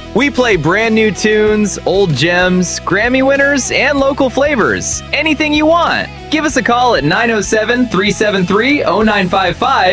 We play brand new tunes, old gems, Grammy winners, and local flavors. Anything you want. Give us a call at 907 373 0955